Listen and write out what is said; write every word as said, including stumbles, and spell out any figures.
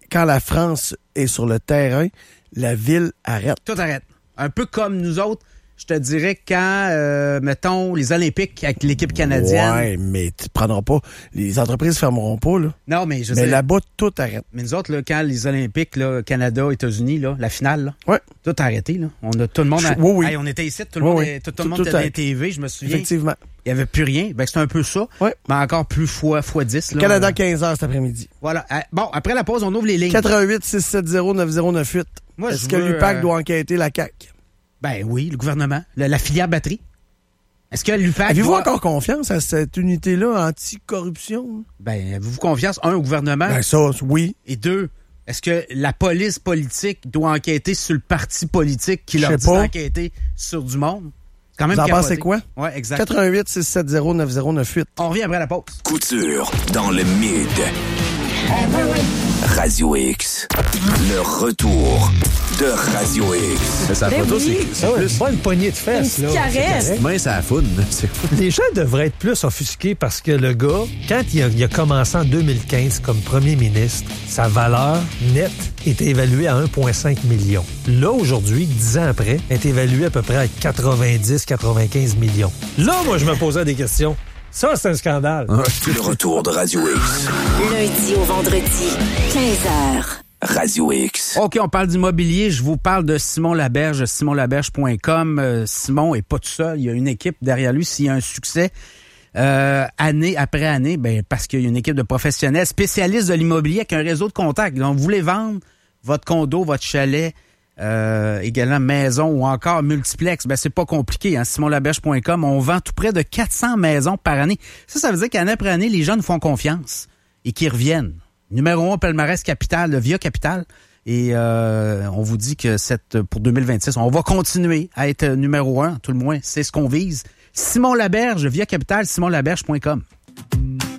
quand la France est sur le terrain, la ville arrête. Tout arrête. Un peu comme nous autres, je te dirais quand, euh, mettons, les Olympiques avec l'équipe canadienne. Ouais, mais tu prendras pas. Les entreprises fermeront pas, là. Non, mais je Mais sais. là-bas, tout arrête. Mais nous autres, là, quand les Olympiques, là, Canada, États-Unis, là, la finale, là, Ouais. tout a arrêté. Là. On a tout le monde. A... Oui, oui. Hey, on était ici, tout le Oui, monde, oui. est- tout, tout le Tout- monde tout était dans a- les T V, je me souviens. Effectivement. Il n'y avait plus rien. Ben, c'était un peu ça. Ouais. Mais encore plus fois, fois dix. Là. Canada, quinze heures cet après-midi. Voilà. Euh, Bon, après la pause, on ouvre les lignes. quatre un huit, six sept zéro, neuf zéro neuf huit. Moi, Est-ce je que veux, l'U P A C euh, doit enquêter la C A Q? Ben oui, le gouvernement. La, la filière batterie. Est-ce que l'U P A C Avez-vous doit... encore confiance à cette unité-là anti-corruption? Ben, avez-vous confiance, un, au gouvernement? Ben ça, oui. Et deux, est-ce que la police politique doit enquêter sur le parti politique qui Je leur sais dit pas. d'enquêter sur du monde? C'est quand même Vous en capoté. pensez quoi? Ouais, exact. quatre un huit, six sept zéro, neuf zéro neuf huit. On revient après la pause. Couture dans le mid. Radio X. Le retour de Radio X. Mais sa Ben photo, oui. c'est c'est Ah ouais, plus... pas une poignée de fesses, Une là. petite caresse. C'est correct. Mais ça foune. C'est Les gens devraient être plus offusqués parce que le gars, quand il a, il a commencé en deux mille quinze comme premier ministre, sa valeur nette était évaluée à un virgule cinq million. Là, aujourd'hui, dix ans après, elle est évaluée à peu près à quatre-vingt-dix à quatre-vingt-quinze millions. Là, moi, je me posais des questions. Ça, c'est un scandale. Le retour de Radio X. Lundi au vendredi, quinze heures. Radio X. OK, on parle d'immobilier. Je vous parle de Simon Laberge, simon laberge point com. Euh, Simon est pas tout seul. Il y a une équipe derrière lui. S'il y a un succès, euh, année après année, ben parce qu'il y a une équipe de professionnels spécialistes de l'immobilier avec un réseau de contacts. Donc, vous voulez vendre votre condo, votre chalet, euh, également maison ou encore multiplex, ben c'est pas compliqué. Hein? simon laberge point com, on vend tout près de quatre cents maisons par année. Ça, ça veut dire qu'année après année, les gens nous font confiance et qu'ils reviennent. Numéro un, palmarès Capital, Via Capital. Et euh, on vous dit que cette pour deux mille vingt-six, on va continuer à être numéro un. Tout le moins, c'est ce qu'on vise. Simon Laberge, Via Capital, simon laberge point com.